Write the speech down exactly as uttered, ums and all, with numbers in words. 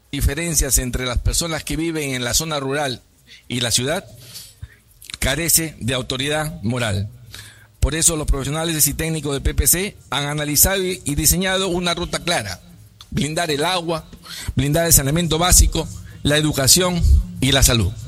diferencias entre las personas que viven en la zona rural y la ciudad carece de autoridad moral. Por eso los profesionales y técnicos de P P C han analizado y diseñado una ruta clara: blindar el agua, blindar el saneamiento básico, la educación y la salud.